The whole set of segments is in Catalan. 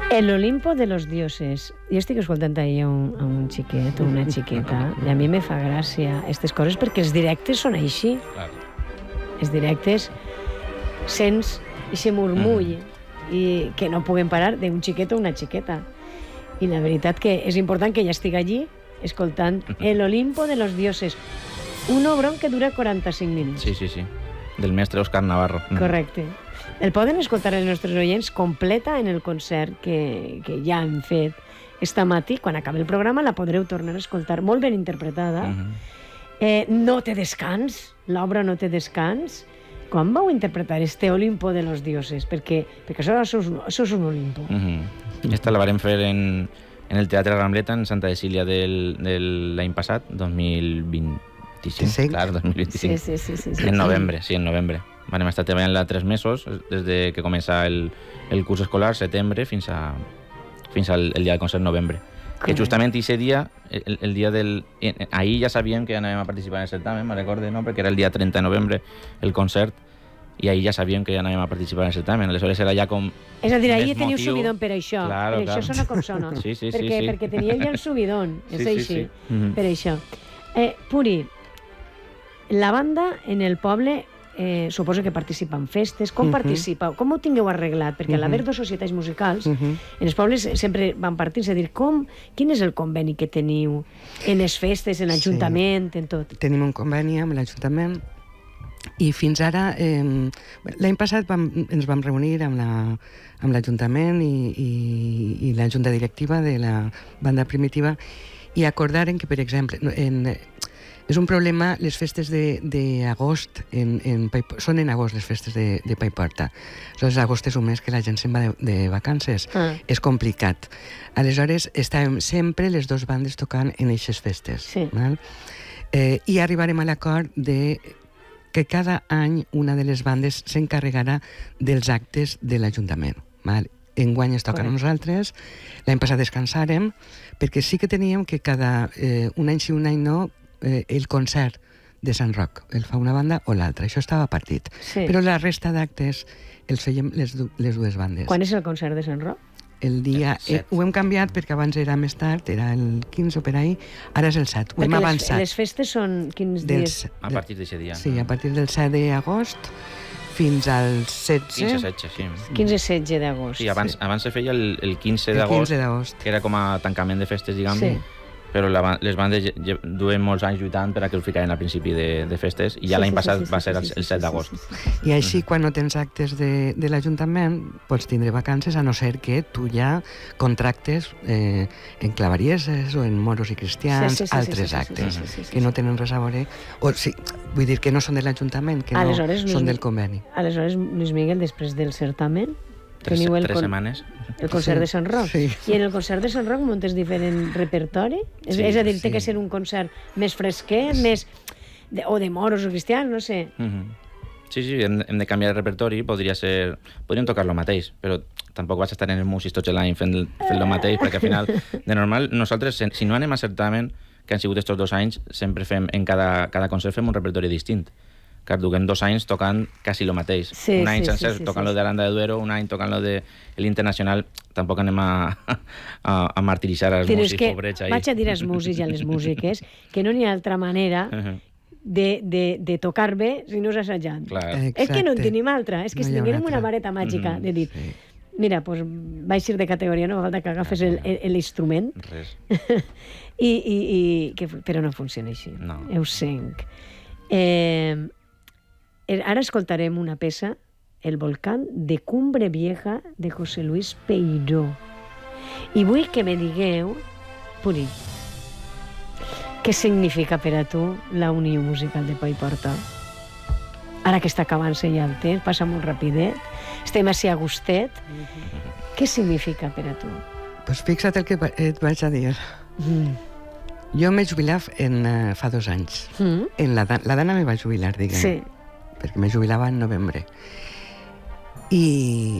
El Olimpo de los dioses. Jo estic escoltant ahir a un xiquet o una xiqueta i a mi me fa gràcia aquestes coses perquè els directes són així. Claro. Els directes sents aquest murmull i que no puguem parar d'un xiquet o una xiqueta. I la veritat que és important que ella estigui allí escoltant El Olimpo de los dioses. Un obrón que dura 45 minuts. Sí, sí, sí. Del mestre Òscar Navarro. Correcte. El poden escoltar els nostres oients completa en el concert que ja han fet esta matí. Quan acabi el programa la podreu tornar a escoltar. Molt ben interpretada. No té descans, l'obra no té descans. Quan vau interpretar este Olimpo de los dioses? Perquè això és un Olimpo. Esta la varem fer en el Teatre Rambleta, en Santa Cecília de l'any passat, 2025. Clar, 2025. Sí. En novembre, sí, en novembre. Vam estar treballant-la 3 mesos, des de que comença el curs escolar, setembre, fins al dia del concert, novembre. Que justament aquest dia, el dia del... Ahir ja sabíem que anàvem a participar en el certamen, me recordo, no? Perquè era el dia 30 de novembre el concert, i ahir ja sabíem que ja anàvem a participar en el certamen. Aleshores era ja com... És a dir, ahir teniu subidon per això. Claro, per això sona com sona. Sí. Perquè teníeu ja el subidon, és així. Per això. Puri, la banda en el poble... suposo que participa en festes. Com participeu? Com ho tingueu arreglat? Perquè a l'haver dos societats musicals, en els pobles sempre van partir-se a dir quin és el conveni que teniu en les festes, en l'Ajuntament, en tot? Tenim un conveni amb l'Ajuntament i fins ara, l'any passat ens vam reunir amb l'Ajuntament i la Junta Directiva de la banda primitiva i acordaren que, per exemple, és un problema, les festes d'agost, són en agost les festes de Paiporta. Aleshores, agost és un mes que la gent se'n va de vacances. És complicat. Aleshores, estàvem sempre les dues bandes tocant en aquestes festes. I arribarem a l'acord de que cada any una de les bandes s'encarregarà dels actes de l'Ajuntament. Enguany es toca a nosaltres, l'any passat descansàrem, perquè sí que teníem que un any sí, un any no, el concert de Sant Roc el fa una banda o l'altra, això estava partit. Però la resta d'actes els fèiem les dues bandes. Quan és el concert de Sant Roc? El dia... Ho hem canviat perquè abans era més tard, era el 15 o per ahir, ara és el 7, ho hem avançat. Les festes són quins dies? A partir d'aquest dia. Sí, a partir del 7 d'agost fins al 16. 15-16, sí. 15-16 d'agost. Sí, abans se feia el 15 d'agost, que era com a tancament de festes, diguem. Sí. Però les bandes duen molts anys lluitant per a que ho ficaven al principi de festes i ja l'any passat va ser el 7 d'agost. I així, quan no tens actes de l'Ajuntament, pots tindre vacances, a no ser que tu ja contractes en clavarieses o en moros i cristians, altres actes que no tenen res a veure. Vull dir que no són de l'Ajuntament, que no són del conveni. Aleshores, Luis Miguel, després del certamen, teniu 3 setmanes. El concert de Sant Roc. I en el concert de Sant Roc muntes diferent repertori? És a dir, té que ser un concert més fresquet, o de moros o cristians, no sé. Sí, hem de canviar el repertori. Podríem tocar lo mateix, però tampoc vaig estar en els músics tots l'any fent lo mateix, perquè al final, de normal, nosaltres, si no anem a certamen, que han sigut estos 2 anys, sempre fem, en cada concert fem un repertori distint. Que duguem 2 anys tocant quasi el mateix. Un any sencer tocant lo de Aranda de Duero, un any tocant lo de l'Internacional. Tampoc anem a martiritzar els músics, pobrets. Vaig a dir als músics i a les músiques que no n'hi ha altra manera de tocar bé si no és assajant. És que no en tenim altra. És que si tinguérem una vareta màgica de dir mira, doncs vaig ser de categoria, no fa falta que agafes l'instrument. Però no funciona així. Ho senc. Ara escoltarem una peça, El volcán de Cumbre Vieja, de José Luis Peiró. I vull que me digueu, Puri, què significa per a tu la Unió Musical de Paiporta? Ara que està acabant-se ja el temps, passa molt rapidet, estem així a gustet. Què significa per a tu? Doncs fixa't el que et vaig a dir. Jo m'he jubilat fa 2 anys. La Dana me va jubilar, diguem, perquè me jubilava en novembre. I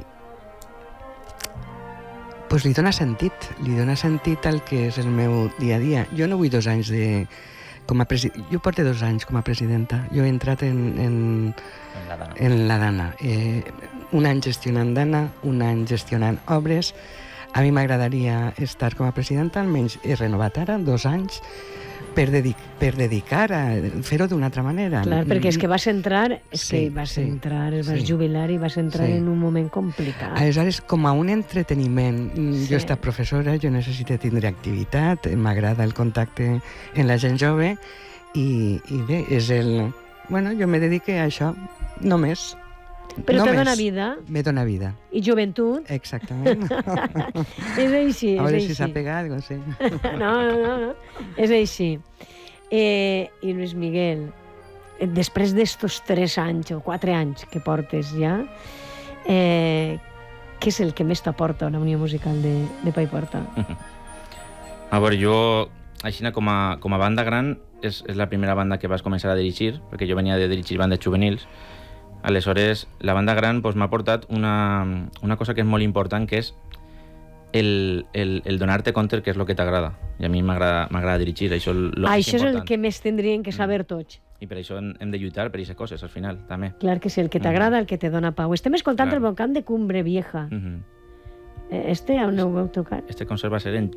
li dona sentit al que és el meu dia a dia. Jo no vull 2 anys jo porto 2 anys com a presidenta. Jo he entrat en la Dana. Un any gestionant Dana, un any gestionant obres. A mi m'agradaria estar com a presidenta, almenys he renovat ara 2 anys, per dedicar a fer-ho d'una altra manera. Clar, perquè és que vas entrar, es vas jubilar i vas entrar Sí. en un moment complicat. Aleshores, com a un entreteniment, Sí. jo he estat professora, jo necessito tindre activitat, m'agrada el contacte amb la gent jove, i bé, és el... Bueno, jo me dedique a això, només. Però te dona vida Me dona vida, i joventut. exactament. És així, A veure és si així. s'ha pegat, no sé. No. És així. I Luis Miguel, després d'estos 3 anys o 4 anys que portes ja, què és el que més t'aporta una unió musical de Pa i Porta? A veure, jo, així com a banda gran, és la primera banda que vas començar a dirigir, perquè jo venia de dirigir bandes juvenils. Aleshores, la banda gran m'ha portat una cosa que és molt important, que és el donar-te compte què és el que t'agrada. I a mi m'agrada dirigir, això és el més Això és el important. que més tindrien que saber tots. I per això hem de lluitar per aquestes coses, al final, també. Clar que sí, el que t'agrada, el que te dona pau. Estem escoltant Clar. el volcán de Cumbre Vieja. Mhm. On ho heu tocat? Este concert va ser en